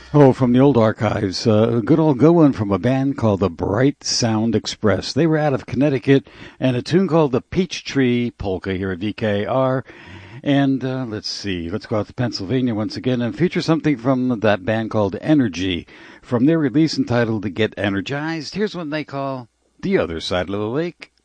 Oh, from the old archives, a good old go one from a band called the Bright Sound Express. They were out of Connecticut, and a tune called the Peachtree Polka here at VKR. And let's see, let's go out to Pennsylvania once again and feature something from that band called Energy. From their release entitled To Get Energized, here's what they call The Other Side of the Lake.